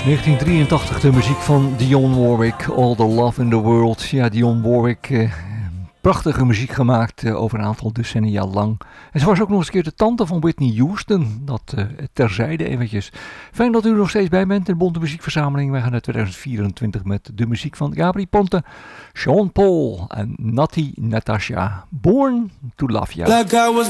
1983 de muziek van Dionne Warwick, All the Love in the World. Ja, Dionne Warwick, prachtige muziek gemaakt over een aantal decennia lang. En ze was ook nog eens een keer de tante van Whitney Houston. Dat terzijde eventjes. Fijn dat u er nog steeds bij bent in de Bonte Muziekverzameling. Wij gaan naar 2024 met de muziek van Gabri Ponte, Sean Paul en Natti Natasha. Born to Love You.